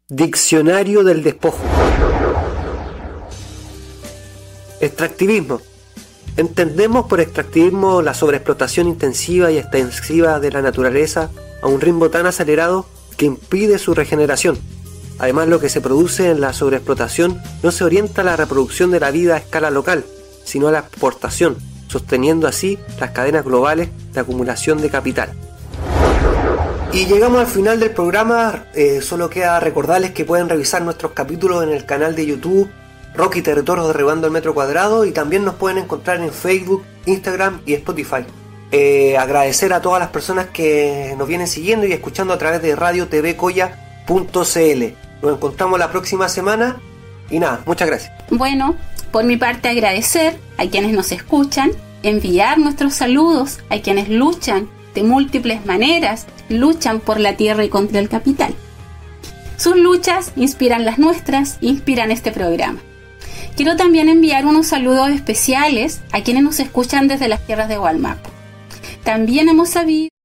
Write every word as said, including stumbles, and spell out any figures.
Diccionario del despojo. Extractivismo. Entendemos por extractivismo la sobreexplotación intensiva y extensiva de la naturaleza a un ritmo tan acelerado que impide su regeneración. Además, lo que se produce en la sobreexplotación no se orienta a la reproducción de la vida a escala local, sino a la exportación, sosteniendo así las cadenas globales de acumulación de capital. Y llegamos al final del programa. Eh, solo queda recordarles que pueden revisar nuestros capítulos en el canal de YouTube Rocky Territorios Derribando el Metro Cuadrado, y también nos pueden encontrar en Facebook, Instagram y Spotify. Eh, agradecer a todas las personas que nos vienen siguiendo y escuchando a través de radio t v coya punto c l. Nos encontramos la próxima semana y nada, muchas gracias. Bueno, por mi parte agradecer a quienes nos escuchan, enviar nuestros saludos a quienes luchan de múltiples maneras, luchan por la tierra y contra el capital. Sus luchas inspiran las nuestras, inspiran este programa. Quiero también enviar unos saludos especiales a quienes nos escuchan desde las tierras de Hualmaco. También hemos sabido